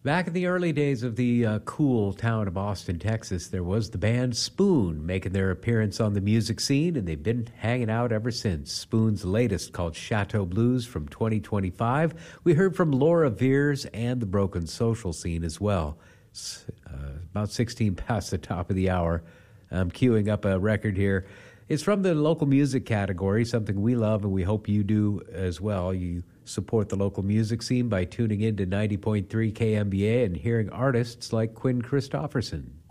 Back in the early days of the cool town of Austin, Texas, there was the band Spoon making their appearance on the music scene, and they've been hanging out ever since. Spoon's latest, called Chateau Blues from 2025. We heard from Laura Veers and the Broken Social Scene as well. It's about 16 past the top of the hour. I'm queuing up a record here. It's from the local music category, something we love and we hope you do as well. You support the local music scene by tuning in to 90.3 KMBA and hearing artists like Quinn Christopherson.